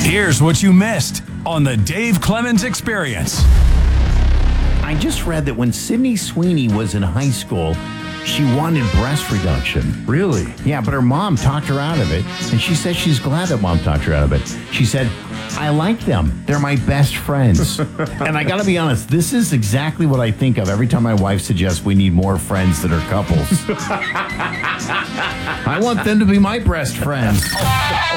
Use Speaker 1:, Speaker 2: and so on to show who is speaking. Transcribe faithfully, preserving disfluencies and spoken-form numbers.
Speaker 1: Here's what you missed on the Dave Clemens Experience.
Speaker 2: I just read that when Sydney Sweeney was in high school, she wanted breast reduction.
Speaker 3: Really?
Speaker 2: Yeah, but her mom talked her out of it, and she says she's glad that mom talked her out of it. She said, I like them. They're my best friends. And I got to be honest, this is exactly what I think of every time my wife suggests we need more friends that are couples. I want them to be my breast friends.